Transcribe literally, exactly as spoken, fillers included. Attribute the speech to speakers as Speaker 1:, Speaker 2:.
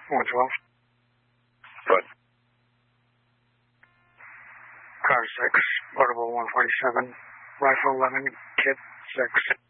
Speaker 1: one twelve.
Speaker 2: Good.
Speaker 1: Car six, portable one forty-seven, rifle eleven, kit six.